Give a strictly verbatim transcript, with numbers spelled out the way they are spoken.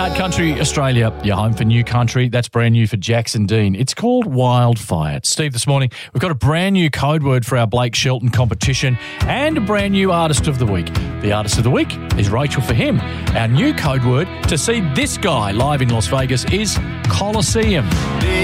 Ironheart Country Australia, your home for new country. That's brand new for Jackson Dean. It's called Wildfire. Steve, this morning we've got a brand new code word for our Blake Shelton competition and a brand new Artist of the Week. The Artist of the Week is Rachel for him. Our new code word to see this guy live in Las Vegas is Coliseum.